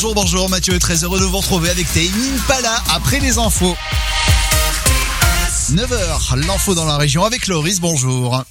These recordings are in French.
Bonjour Mathieu, très heureux de vous retrouver avec Tame Impala après les infos. 9h, l'info dans la région avec Loris, bonjour.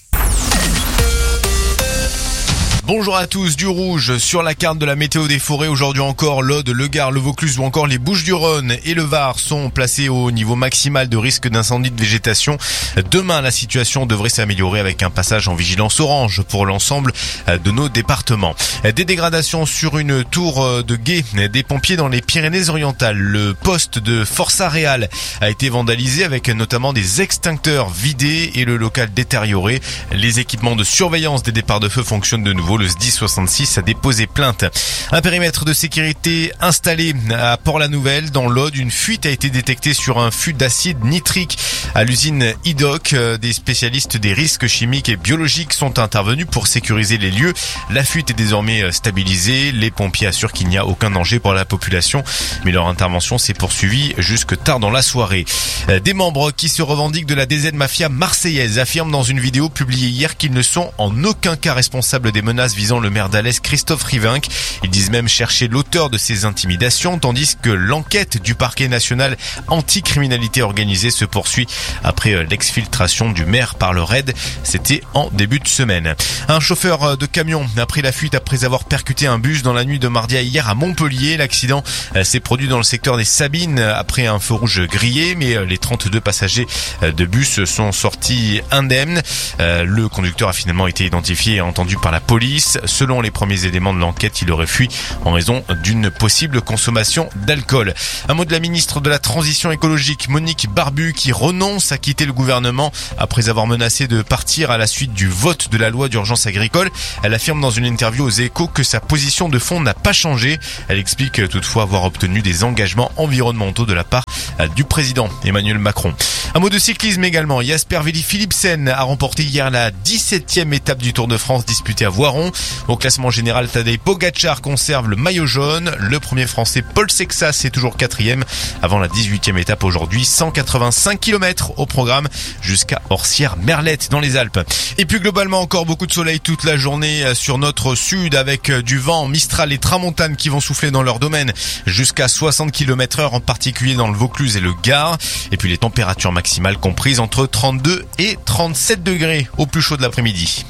Bonjour à tous, du rouge sur la carte de la météo des forêts. Aujourd'hui encore, l'Aude, le Gard, le Vaucluse ou encore les Bouches-du-Rhône et le Var sont placés au niveau maximal de risque d'incendie de végétation. Demain, la situation devrait s'améliorer avec un passage en vigilance orange pour l'ensemble de nos départements. Des dégradations sur une tour de guet des pompiers dans les Pyrénées-Orientales. Le poste de Força Real a été vandalisé avec notamment des extincteurs vidés et le local détérioré. Les équipements de surveillance des départs de feu fonctionnent de nouveau. Le SDIS 66 a déposé plainte. Un périmètre de sécurité installé à Port-la-Nouvelle dans l'Aude. Une fuite a été détectée sur un fût d'acide nitrique à l'usine IDOC. Des spécialistes des risques chimiques et biologiques sont intervenus pour sécuriser les lieux. La fuite est désormais stabilisée. Les pompiers assurent qu'il n'y a aucun danger pour la population, mais leur intervention s'est poursuivie jusque tard dans la soirée. Des membres qui se revendiquent de la DZ Mafia marseillaise affirment dans une vidéo publiée hier qu'ils ne sont en aucun cas responsables des menaces visant le maire d'Alès, Christophe Rivinc. Ils disent même chercher l'auteur de ces intimidations, tandis que l'enquête du parquet national anti-criminalité organisée se poursuit après l'exfiltration du maire par le RAID. C'était en début de semaine. Un chauffeur de camion a pris la fuite après avoir percuté un bus dans la nuit de mardi à hier à Montpellier. L'accident s'est produit dans le secteur des Sabines après un feu rouge grillé, mais les 32 passagers de bus sont sortis indemnes. Le conducteur a finalement été identifié et entendu par la police. Selon les premiers éléments de l'enquête, il aurait fui en raison d'une possible consommation d'alcool. Un mot de la ministre de la Transition écologique, Monique Barbu, qui renonce à quitter le gouvernement après avoir menacé de partir à la suite du vote de la loi d'urgence agricole. Elle affirme dans une interview aux Échos que sa position de fond n'a pas changé. Elle explique toutefois avoir obtenu des engagements environnementaux de la part du président Emmanuel Macron. Un mot de cyclisme également. Jasper Philipsen a remporté hier la 17e étape du Tour de France disputée à Voiron. Au classement général, Tadej Pogačar conserve le maillot jaune. Le premier français Paul Sexas est toujours 4e avant la 18e étape aujourd'hui. 185 km au programme jusqu'à Orsières-Merlette dans les Alpes. Et puis globalement encore beaucoup de soleil toute la journée sur notre sud avec du vent Mistral et Tramontane qui vont souffler dans leur domaine jusqu'à 60 km/h en particulier dans le Vaucluse et le Gard. Et puis les températures maximales comprises entre 32 et 37 degrés au plus chaud de l'après-midi.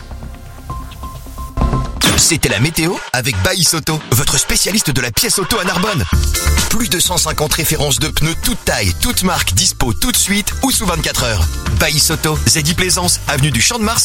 C'était la météo avec Baïs Auto, votre spécialiste de la pièce auto à Narbonne. Plus de 150 références de pneus toutes tailles, toutes marques, dispo tout de suite ou sous 24 heures. Baïs Auto, Zeddy Plaisance, avenue du Champ de Mars.